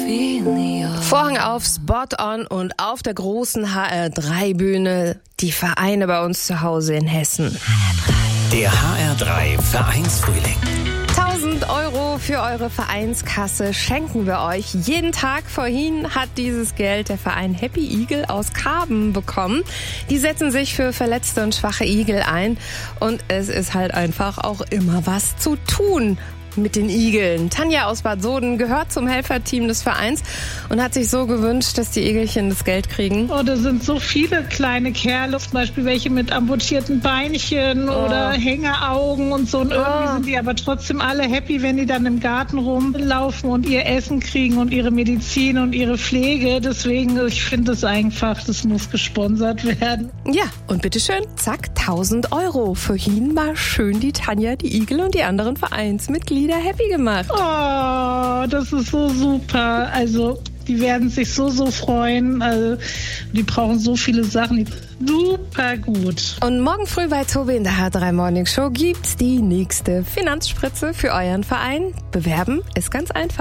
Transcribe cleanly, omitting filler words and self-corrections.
Vorhang auf, Spot on und auf der großen HR3-Bühne die Vereine bei uns zu Hause in Hessen. Der HR3 Vereinsfrühling. 1.000 Euro für eure Vereinskasse schenken wir euch. Jeden Tag. Vorhin hat dieses Geld der Verein Happy Eagle aus Karben bekommen. Die setzen sich für verletzte und schwache Igel ein. Und es ist halt einfach auch immer was zu tun mit den Igeln. Tanja aus Bad Soden gehört zum Helferteam des Vereins und hat sich so gewünscht, dass die Igelchen das Geld kriegen. Oh, da sind so viele kleine Kerle, zum Beispiel welche mit amputierten Beinchen oder Hängeraugen und so. Und irgendwie sind die aber trotzdem alle happy, wenn die dann im Garten rumlaufen und ihr Essen kriegen und ihre Medizin und ihre Pflege. Deswegen, ich finde es einfach, das muss gesponsert werden. Ja, und bitteschön, zack, 1.000 Euro. Vorhin mal schön die Tanja, die Igel und die anderen Vereinsmitglieder happy gemacht. Oh, das ist so super. Also, die werden sich so freuen. Also, die brauchen so viele Sachen. Super gut. Und morgen früh bei Tobi in der HR3 Morning Show gibt's die nächste Finanzspritze für euren Verein. Bewerben ist ganz einfach.